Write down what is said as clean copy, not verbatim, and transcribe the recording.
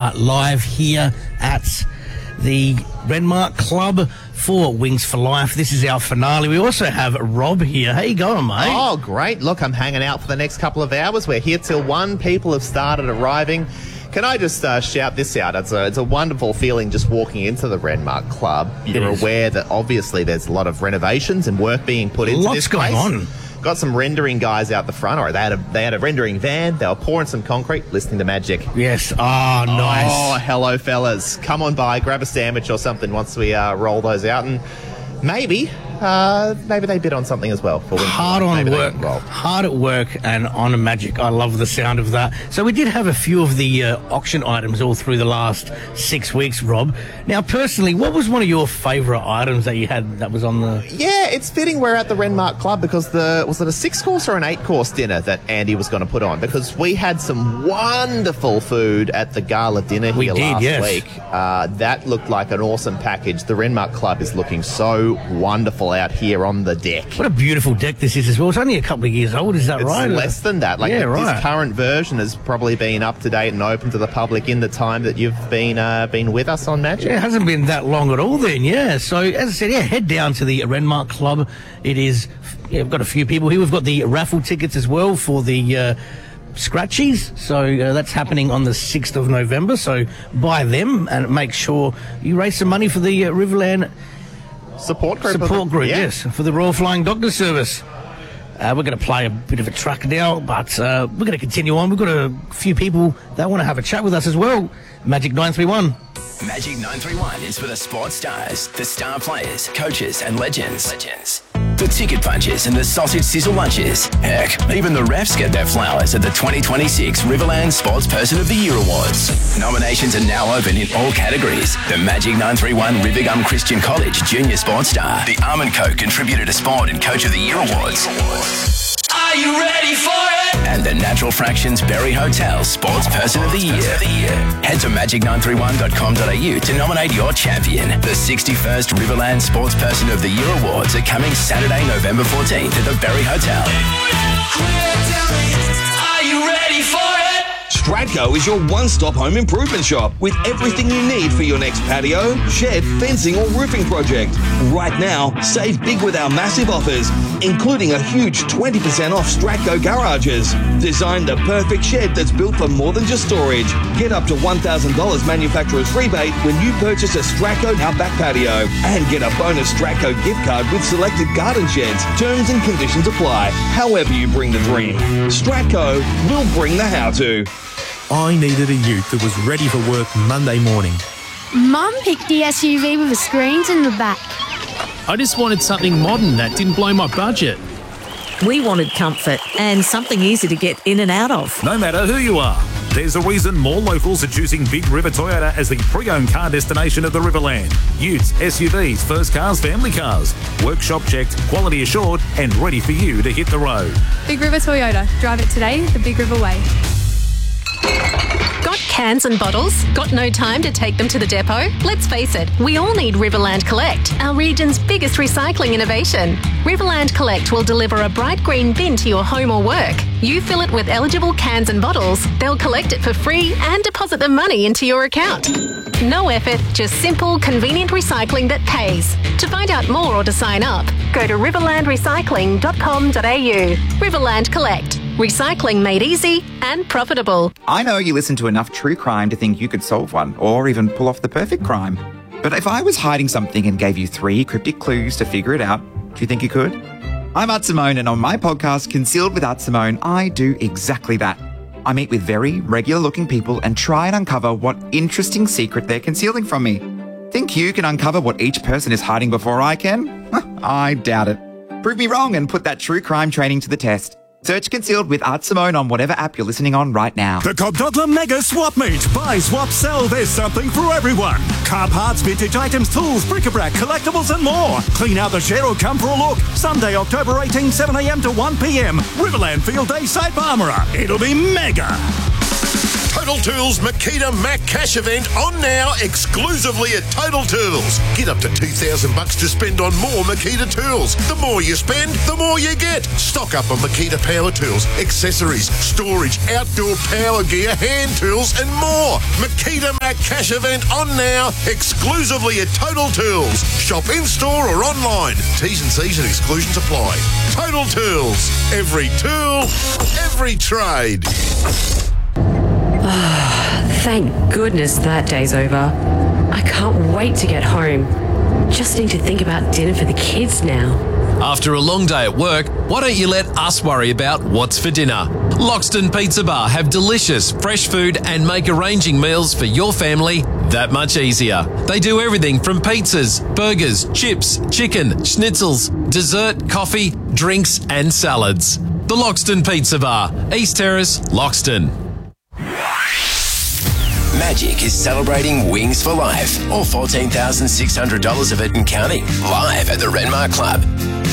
live here at the Renmark Club for Wings for Life. This is our finale. We also have Rob here. How you going, mate? Oh, great. Look, I'm hanging out for the next couple of hours. We're here till 1. People have started arriving. Can I just shout this out? It's a wonderful feeling just walking into the Renmark Club. You're aware that obviously there's a lot of renovations and work being put into this place. Lots going on. Got some rendering guys out the front, or they had a rendering van. They were pouring some concrete, listening to Magic. Yes. Oh, nice. Oh, hello, fellas. Come on by, grab a sandwich or something once we roll those out, and maybe they bid on something as well. Hard at work and on Magic. I love the sound of that. So we did have a few of the auction items all through the last 6 weeks, Rob. Now, personally, what was one of your favourite items that you had that was on the... Yeah, it's fitting we're at the Renmark Club because was it a 6-course or an 8-course dinner that Andy was going to put on? Because we had some wonderful food at the gala dinner here last week. That looked like an awesome package. The Renmark Club is looking so wonderful out here on the deck. What a beautiful deck this is as well. It's only a couple of years old, is that right? It's less than that. This current version has probably been up to date and open to the public in the time that you've been with us on Magic. Yeah, it hasn't been that long at all then, yeah. So, as I said, head down to the Renmark Club. It is, we've got a few people here. We've got the raffle tickets as well for the... Scratchies, so that's happening on the 6th of November, so buy them and make sure you raise some money for the Riverland Support group, yes, for the Royal Flying Doctor Service. We're going to play a bit of a track now, but we're going to continue on. We've got a few people that want to have a chat with us as well. Magic 931. Magic 931 is for the sports stars, the star players, coaches and legends. The ticket punches and the sausage sizzle lunches. Heck, even the refs get their flowers at the 2026 Riverland Sports Person of the Year Awards. Nominations are now open in all categories. The Magic 931 Rivergum Christian College Junior Sports Star, the Arm & Co. Contributor to Sport and Coach of the Year Awards. Are you ready for it? And the Natural Fractions Berry Hotel Sports Person of the Year. Head to magic931.com.au to nominate your champion. The 61st Riverland Sports Person of the Year Awards are coming Saturday, November 14th at the Berry Hotel. Are you ready for it? Stratco is your one-stop home improvement shop with everything you need for your next patio, shed, fencing or roofing project. Right now, save big with our massive offers, including a huge 20% off Stratco garages. Design the perfect shed that's built for more than just storage. Get up to $1,000 manufacturer's rebate when you purchase a Stratco Outback patio and get a bonus Stratco gift card with selected garden sheds. Terms and conditions apply. However you bring the dream, Stratco will bring the how-to. I needed a ute that was ready for work Monday morning. Mum picked the SUV with the screens in the back. I just wanted something modern that didn't blow my budget. We wanted comfort and something easy to get in and out of. No matter who you are, there's a reason more locals are choosing Big River Toyota as the pre-owned car destination of the Riverland. Utes, SUVs, first cars, family cars. Workshop checked, quality assured and ready for you to hit the road. Big River Toyota. Drive it today the Big River way. Got cans and bottles? Got no time to take them to the depot? Let's face it, we all need Riverland Collect, our region's biggest recycling innovation. Riverland Collect will deliver a bright green bin to your home or work. You fill it with eligible cans and bottles, they'll collect it for free and deposit the money into your account. No effort, just simple, convenient recycling that pays. To find out more or to sign up, go to riverlandrecycling.com.au. Riverland Collect. Recycling made easy and profitable. I know you listen to enough true crime to think you could solve one, or even pull off the perfect crime. But if I was hiding something and gave you 3 cryptic clues to figure it out, do you think you could? I'm Art Simone, and on my podcast, Concealed with Art Simone, I do exactly that. I meet with very regular-looking people and try and uncover what interesting secret they're concealing from me. Think you can uncover what each person is hiding before I can? I doubt it. Prove me wrong and put that true crime training to the test. Search Concealed with Art Simone on whatever app you're listening on right now. The Cobb Dottler Mega Swap Meet. Buy, swap, sell. There's something for everyone. Car parts, vintage items, tools, bric-a-brac, collectibles and more. Clean out the shed or come for a look. Sunday, October 18, 7 a.m. to 1 p.m. Riverland Field Day, Site Barmera. It'll be mega. Total Tools Makita Mac Cash event on now exclusively at Total Tools. Get up to $2,000 to spend on more Makita tools. The more you spend, the more you get. Stock up on Makita power tools, accessories, storage, outdoor power gear, hand tools and more. Makita Mac Cash event on now exclusively at Total Tools. Shop in-store or online. T's and C's and exclusions apply. Total Tools. Every tool, every trade. Thank goodness that day's over. I can't wait to get home. Just need to think about dinner for the kids now. After a long day at work, why don't you let us worry about what's for dinner? Loxton Pizza Bar have delicious, fresh food and make arranging meals for your family that much easier. They do everything from pizzas, burgers, chips, chicken, schnitzels, dessert, coffee, drinks and salads. The Loxton Pizza Bar, East Terrace, Loxton. Magic is celebrating Wings for Life, or $14,600 of it and counting, live at the Renmark Club.